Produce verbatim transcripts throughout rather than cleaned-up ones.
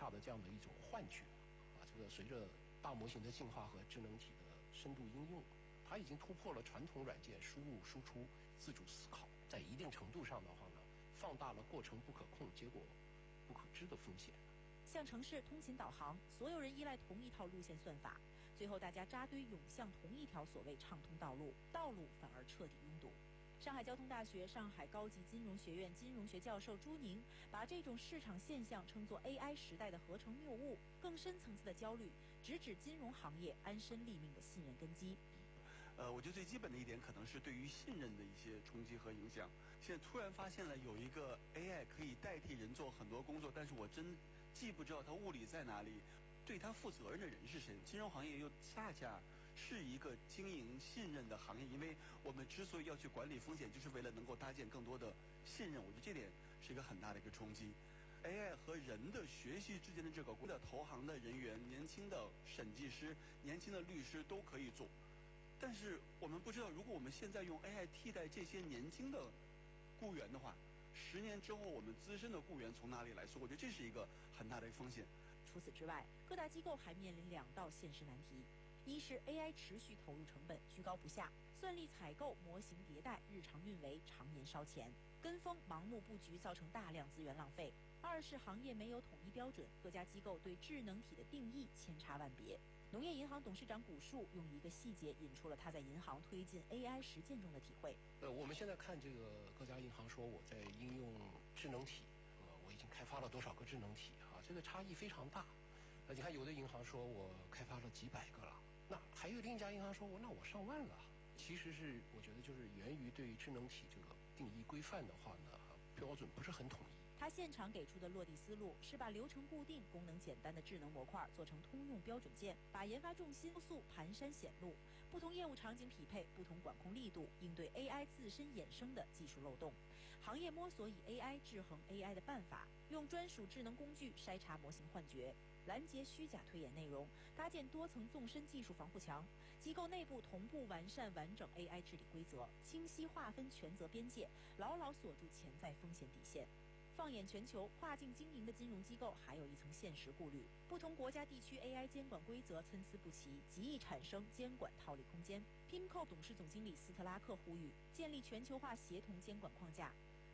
下的这样的一种幻觉啊。这个随着大模型的进化和智能体的深度应用，它已经突破了传统软件输入输出自主思考，在一定程度上的话呢，放大了过程不可控、结果不可知的风险。 像城市通勤导航，所有人依赖同一套路线算法，最后大家扎堆涌向同一条所谓畅通道路，道路反而彻底拥堵。上海交通大学上海高级金融学院金融学教授朱宁把这种市场现象称作 A I 时代的合成谬误，更深层次的焦虑直指金融行业安身立命的信任根基。 呃，我觉得最基本的一点可能是对于信任的一些冲击和影响。现在突然发现了有一个 A I 可以代替人做很多工作，但是我真既不知道它物理在哪里，对它负责任的人是谁？金融行业又恰恰是一个经营信任的行业，因为我们之所以要去管理风险，就是为了能够搭建更多的信任。我觉得这点是一个很大的一个冲击。A I 和人的学习之间的这个的投行的人员、年轻的审计师、年轻的律师都可以做。但是我们不知道，如果我们现在用 A I 替代这些年轻的雇员的话，十年之后我们资深的雇员从哪里来？所以我觉得这是一个很大的风险。 除此之外，各大机构还面临两道现实难题：一是 A I 持续投入成本居高不下，算力采购、模型迭代、日常运维常年烧钱，跟风盲目布局造成大量资源浪费；二是行业没有统一标准，各家机构对智能体的定义千差万别。农业银行董事长古树用一个细节引出了他在银行推进 A I 实践中的体会。 呃，我们现在看这个各家银行说我在应用智能体，呃，我已经开发了多少个智能体啊？这个差异非常大。呃，你看有的银行说我开发了几百个了，那还有另一家银行说我那我上万了。其实是我觉得就是源于对智能体这个定义规范的话呢，标准不是很统一。 他现场给出的落地思路是把流程固定、功能简单的智能模块做成通用标准件，把研发重心速蹒跚显露，不同业务场景匹配，不同管控力度，应对 A I 自身衍生的技术漏洞。行业摸索以 A I 制衡 A I 的办法，用专属智能工具筛查模型幻觉，拦截虚假推演内容，搭建多层纵深技术防护墙。机构内部同步完善完整 A I 治理规则，清晰划分权责边界，牢牢锁住潜在风险底线。放眼全球，跨境经营的金融机构还有一层现实顾虑：不同国家地区 A I 监管规则参差不齐，极易产生监管套利空间。Pimco 董事总经理斯特拉克呼吁建立全球化协同监管框架。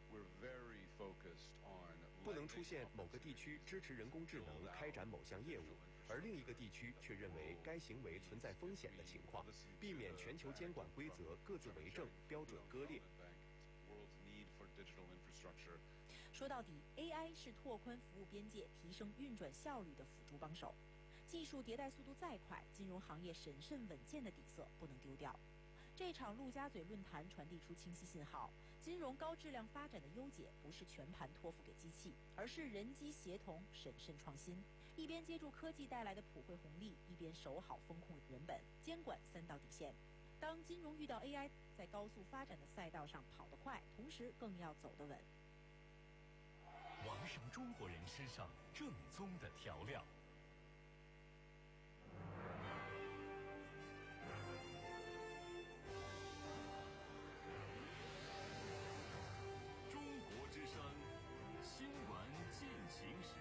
不能出现某个地区支持人工智能开展某项业务，而另一个地区却认为该行为存在风险的情况，避免全球监管规则各自为政，标准割裂。 说到底 ，A I 是拓宽服务边界、提升运转效率的辅助帮手。技术迭代速度再快，金融行业审慎稳健的底色不能丢掉。这场陆家嘴论坛传递出清晰信号：金融高质量发展的优解不是全盘托付给机器，而是人机协同、审慎创新。一边接住科技带来的普惠红利，一边守好风控人本，监管三道底线。当金融遇到 A I， 在高速发展的赛道上跑得快，同时更要走得稳。 王上中国人吃上正宗的调料。中国之声，新闻进行时。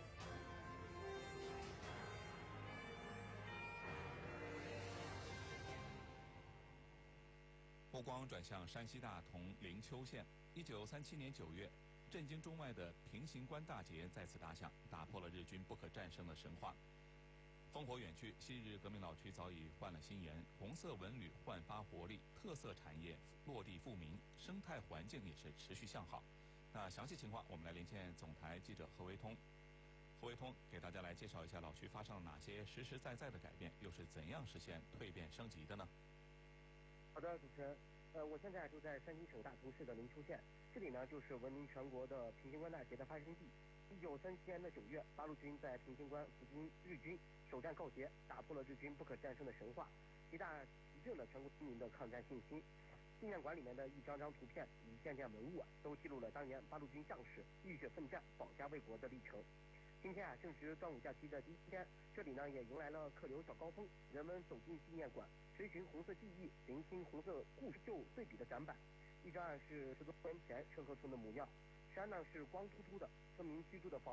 目光转向山西大同灵丘县，一九三七年九月，震惊中外的平型关大捷再次打响，打破了日军不可战胜的神话。烽火远去，昔日革命老区早已换了新颜，红色文旅焕发活力，特色产业落地复明，生态环境也是持续向好。那详细情况，我们来连线总台记者何维通。何维通给大家来介绍一下老区发生了哪些实实在在的改变，又是怎样实现蜕变升级的呢？ 好的，主持人，呃，我现在就在山西省大同市的灵丘县，这里呢就是闻名全国的平型关大捷的发生地。一九三七年的九月，八路军在平型关伏击日军，首战告捷，打破了日军不可战胜的神话，极大提振了全国军民的抗战信心。纪念馆里面的一张张图片与件件文物啊，都记录了当年八路军将士浴血奋战、保家卫国的历程。今天啊，正值端午假期的第一天，这里呢也迎来了客流小高峰，人们走进纪念馆，追寻红色记忆，聆听红色故事旧对比的展板。一张啊是十多年前陈河村的模样，山呢是光秃秃的，村民居住的房